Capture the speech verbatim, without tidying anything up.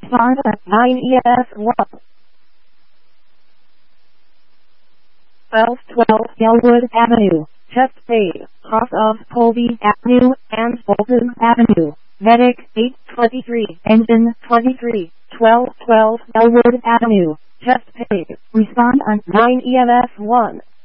Respond at nine E M S one. twelve twelve Delwood Avenue, Chesapeake, cross of Colby Avenue and Bolton Avenue. Medic eight twenty-three, engine twenty-three, twelve twelve Delwood Avenue, Chesapeake. Respond on nine E M S one.